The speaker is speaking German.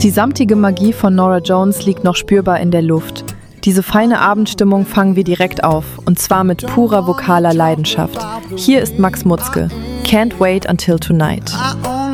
Die samtige Magie von Norah Jones liegt noch spürbar in der Luft. Diese feine Abendstimmung fangen wir direkt auf, und zwar mit purer vokaler Leidenschaft. Hier ist Max Mutzke, Can't Wait Until Tonight.